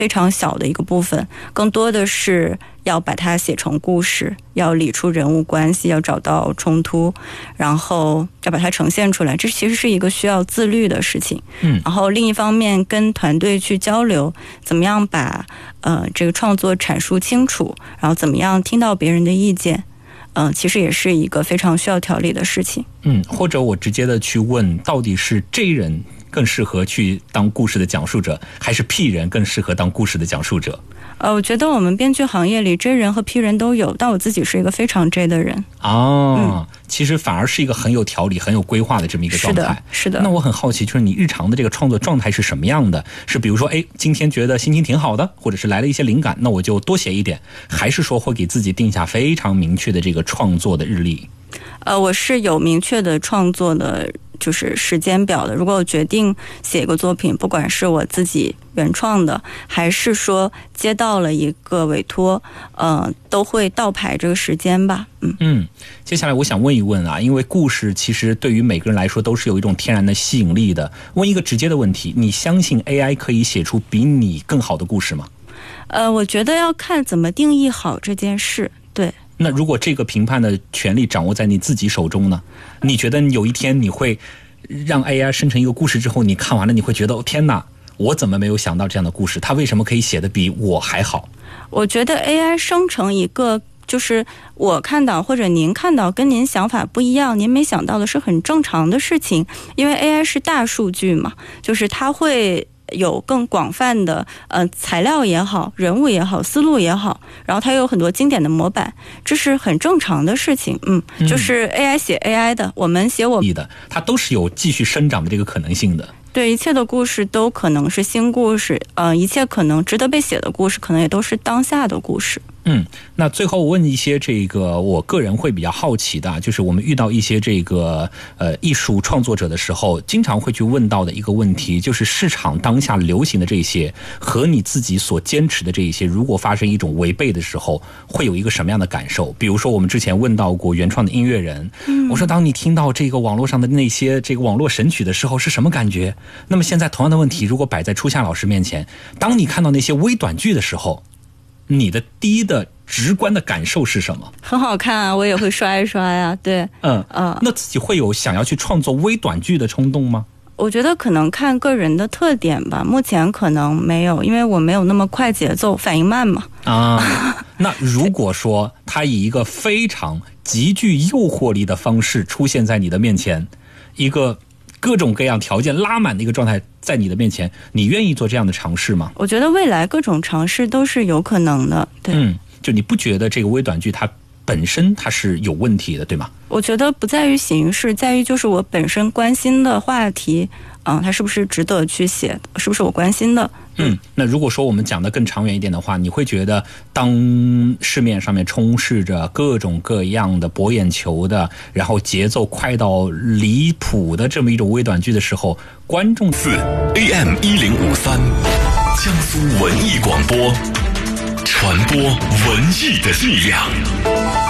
非常小的一个部分，更多的是要把它写成故事，要理出人物关系，要找到冲突，然后要把它呈现出来，这其实是一个需要自律的事情。然后另一方面跟团队去交流，怎么样把这个创作阐述清楚，然后怎么样听到别人的意见，其实也是一个非常需要调理的事情。 或者我直接的去问，到底是这人更适合去当故事的讲述者，还是 P 人更适合当故事的讲述者？ 我觉得我们编剧行业里 J 人和 P 人都有，但我自己是一个非常 J 的人。 其实反而是一个很有条理、很有规划的这么一个状态。 是的。 那我很好奇，就是你日常的这个创作状态是什么样的？是比如说，今天觉得心情挺好的，或者是来了一些灵感，那我就多写一点，还是说会给自己定下非常明确的这个创作的日历？ 我是有明确的创作的就是时间表的。如果我决定写一个作品，不管是我自己原创的，还是说接到了一个委托，都会倒排这个时间吧。 接下来我想问一问啊，因为故事其实对于每个人来说都是有一种天然的吸引力的。问一个直接的问题，你相信 AI 可以写出比你更好的故事吗？ 我觉得要看怎么定义好这件事。对。 那如果这个评判的权利掌握在你自己手中呢？你觉得有一天你会让 AI 生成一个故事之后，你看完了你会觉得天哪，我怎么没有想到这样的故事？它为什么可以写得比我还好？ 我觉得 AI 生成一个就是我看到或者您看到跟您想法不一样，您没想到的是很正常的事情，因为 AI 是大数据嘛，就是它会有更广泛的材料也好，人物也好，思路也好，然后它有很多经典的模板，这是很正常的事情。就是 AI 写 AI 的，我们写我们的，它都是有继续生长的这个可能性的。 对，一切的故事都可能是新故事，一切可能值得被写的故事，可能也都是当下的故事。 那最后问一些这个我个人会比较好奇的，就是我们遇到一些这个艺术创作者的时候，经常会去问到的一个问题，就是市场当下流行的这些和你自己所坚持的这一些，如果发生一种违背的时候，会有一个什么样的感受？比如说我们之前问到过原创的音乐人，我说当你听到这个网络上的那些这个网络神曲的时候是什么感觉？那么现在同样的问题如果摆在初夏老师面前，当你看到那些微短剧的时候，你的第一的直观的感受是什么？很好看啊，我也会刷一刷呀。对， 那自己会有想要去创作微短剧的冲动吗？ 我觉得可能看个人的特点吧，目前可能没有，因为我没有那么快节奏，反应慢嘛。 那如果说他以一个非常极具诱惑力的方式出现在你的面前，一个各种各样条件拉满的一个状态在你的面前，你愿意做这样的尝试吗？ 我觉得未来各种尝试都是有可能的。对， 就你不觉得这个微短剧它本身它是有问题的，对吗？ 我觉得不在于形式，在于就是我本身关心的话题，它是不是值得去写，是不是我关心的。 那如果说我们讲的更长远一点的话，你会觉得当市面上面充斥着各种各样的博眼球的，然后节奏快到离谱的这么一种微短剧的时候，观众 AM1053江苏文艺广播，传播文艺的力量。